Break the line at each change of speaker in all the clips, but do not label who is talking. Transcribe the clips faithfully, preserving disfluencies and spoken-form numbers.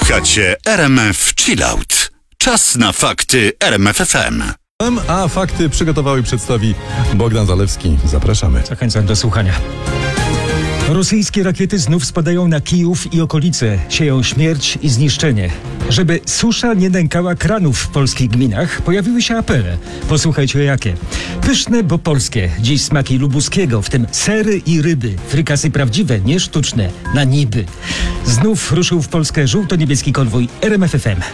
Słuchacie R M F Chillout. Czas na fakty R M F F M.
A fakty przygotował i przedstawi Bogdan Zalewski. Zapraszamy.
Zachęcam do słuchania. Rosyjskie rakiety znów spadają na Kijów i okolice, sieją śmierć i zniszczenie. Żeby susza nie nękała kranów w polskich gminach, pojawiły się apele. Posłuchajcie jakie. Pyszne, bo polskie. Dziś smaki lubuskiego, w tym sery i ryby. Frykasy prawdziwe, nie sztuczne, na niby. Znów ruszył w Polskę żółto-niebieski konwój R M F F M.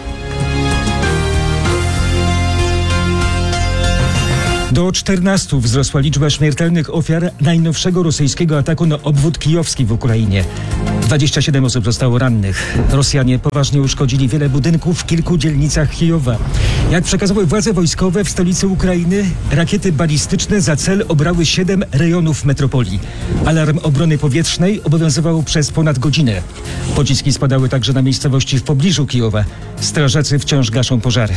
Do czternastu wzrosła liczba śmiertelnych ofiar najnowszego rosyjskiego ataku na obwód kijowski w Ukrainie. dwadzieścia siedem osób zostało rannych. Rosjanie poważnie uszkodzili wiele budynków w kilku dzielnicach Kijowa. Jak przekazały władze wojskowe w stolicy Ukrainy, rakiety balistyczne za cel obrały siedem rejonów metropolii. Alarm obrony powietrznej obowiązywał przez ponad godzinę. Pociski spadały także na miejscowości w pobliżu Kijowa. Strażacy wciąż gaszą pożary.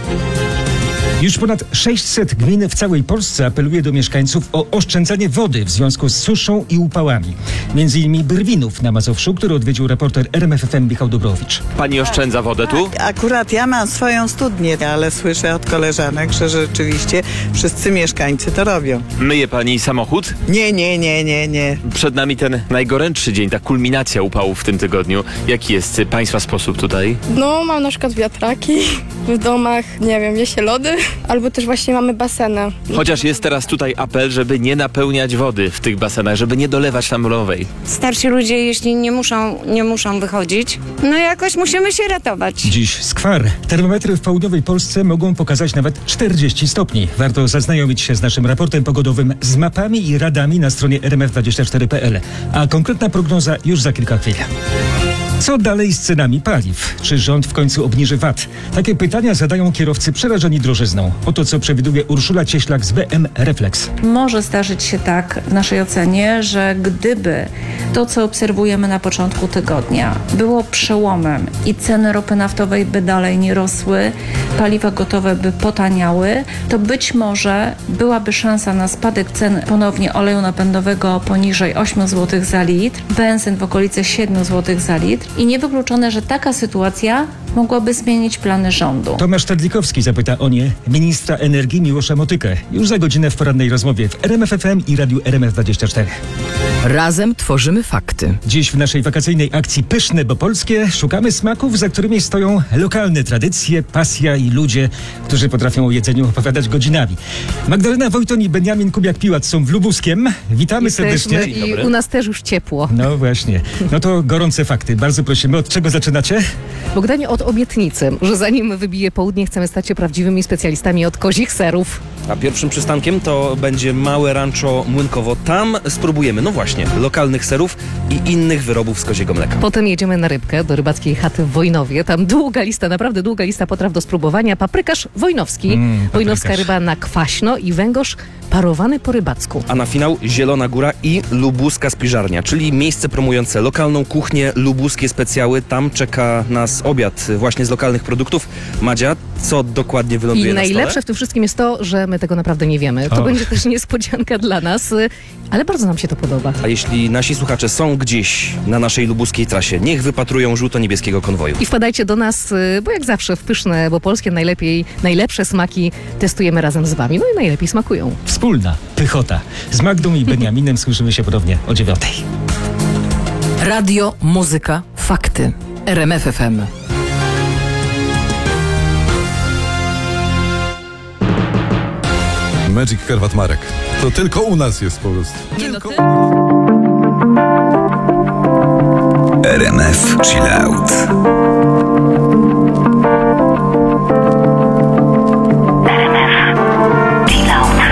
Już ponad sześćset gmin w całej Polsce apeluje do mieszkańców o oszczędzanie wody w związku z suszą i upałami. Między innymi Brwinów na Mazowszu, który odwiedził reporter R M F F M Michał Dobrowicz.
Pani oszczędza wodę tu?
Akurat ja mam swoją studnię, ale słyszę od koleżanek, że rzeczywiście wszyscy mieszkańcy to robią.
Myje pani samochód?
Nie, nie, nie, nie, nie.
Przed nami ten najgorętszy dzień, ta kulminacja upałów w tym tygodniu. Jaki jest państwa sposób tutaj?
No, mam na przykład wiatraki, w domach, nie wiem, je się lody, albo też właśnie mamy baseny.
Chociaż jest teraz tutaj apel, żeby nie napełniać wody w tych basenach, żeby nie dolewać tam mrowej.
Starsi ludzie, jeśli nie muszą, nie muszą wychodzić, no jakoś musimy się ratować.
Dziś skwar. Termometry w południowej Polsce mogą pokazać nawet czterdzieści stopni. Warto zaznajomić się z naszym raportem pogodowym z mapami i radami na stronie r m f dwadzieścia cztery kropka p l. A konkretna prognoza już za kilka chwil. Co dalej z cenami paliw? Czy rząd w końcu obniży V A T? Takie pytania zadają kierowcy przerażeni drożyzną. Oto co przewiduje Urszula Cieślak z B M Reflex.
Może zdarzyć się tak w naszej ocenie, że gdyby to, co obserwujemy na początku tygodnia, było przełomem i ceny ropy naftowej by dalej nie rosły, paliwa gotowe by potaniały, to być może byłaby szansa na spadek cen ponownie oleju napędowego poniżej osiem złotych za litr, benzyn w okolicy siedem złotych za litr i niewykluczone, że taka sytuacja mogłaby zmienić plany rządu.
Tomasz Tadlikowski zapyta o nie ministra energii Miłosza Motykę. Już za godzinę w porannej rozmowie w R M F F M i Radiu R M F dwadzieścia cztery.
Razem tworzymy fakty.
Dziś w naszej wakacyjnej akcji Pyszne, bo polskie szukamy smaków, za którymi stoją lokalne tradycje, pasja i ludzie, którzy potrafią o jedzeniu opowiadać godzinami. Magdalena Wojton i Beniamin Kubiak-Piłat są w Lubuskiem. Witamy serdecznie.
I u nas też już ciepło.
No właśnie. No to gorące fakty. Bardzo prosimy. Od czego zaczynacie?
Bogdanie, od obietnicy, że zanim wybije południe, chcemy stać się prawdziwymi specjalistami od kozich serów.
A pierwszym przystankiem to będzie małe rancho Młynkowo. Tam spróbujemy, no właśnie, lokalnych serów i innych wyrobów z koziego mleka.
Potem jedziemy na rybkę do rybackiej chaty w Wojnowie. Tam długa lista, naprawdę długa lista potraw do spróbowania. Paprykarz wojnowski,
Mm,
wojnowska
paprykarz.
ryba na kwaśno i węgorz parowany po rybacku.
A na finał Zielona Góra i Lubuska Spiżarnia, czyli miejsce promujące lokalną kuchnię, lubuskie specjały. Tam czeka nas obiad właśnie z lokalnych produktów. Madzia, co dokładnie wyląduje
I
na stole?
najlepsze w tym wszystkim jest to, że my tego naprawdę nie wiemy. To
Och.
będzie też niespodzianka dla nas, y, ale bardzo nam się to podoba.
A jeśli nasi słuchacze są gdzieś na naszej lubuskiej trasie, niech wypatrują żółto-niebieskiego konwoju.
I wpadajcie do nas, y, bo jak zawsze w Pyszne, bo polskie najlepiej, najlepsze smaki testujemy razem z wami. No i najlepiej smakują.
Wspólna pychota. Z Magdą i Beniaminem słyszymy się ponownie o dziewiątej.
Radio, muzyka, fakty. R M F F M.
Magic Karwat Marek. To tylko u nas jest po prostu. Tylko...
R M F Chillout.